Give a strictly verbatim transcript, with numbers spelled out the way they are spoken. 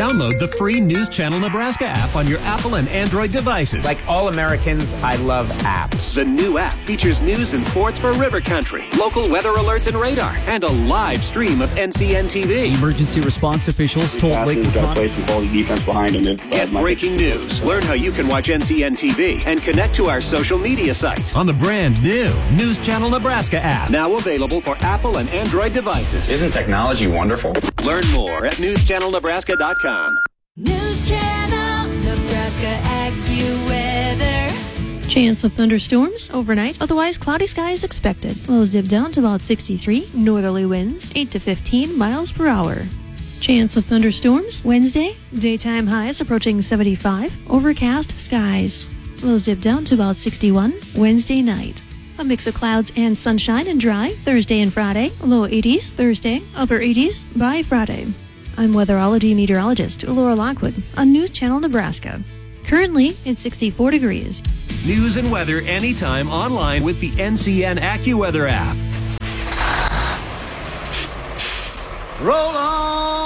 Download the free News Channel Nebraska app on your Apple and Android devices. Like all Americans, I love apps. The new app features news and sports for River Country, local weather alerts and radar, and a live stream of N C N T V. Emergency response officials told Lake got to play some quality defense behind him. If, Get uh, breaking news. Learn how you can watch N C N T V and connect to our social media sites on the brand new News Channel Nebraska app. Now available for Apple and Android devices. Isn't technology wonderful? Learn more at news channel nebraska dot com. News Channel Nebraska AccuWeather. Chance of thunderstorms overnight, otherwise cloudy skies expected. Lows dip down to about sixty-three. Northerly winds eight to fifteen miles per hour. Chance of thunderstorms Wednesday. Daytime highs approaching seventy-five. Overcast skies. Lows dip down to about sixty-one. Wednesday night. A mix of clouds and sunshine and dry Thursday and Friday. Low eighties Thursday, upper eighties by Friday. I'm weatherology meteorologist Laura Lockwood on News Channel Nebraska. Currently, it's sixty-four degrees. News and weather anytime online with the N C N AccuWeather app. Roll on!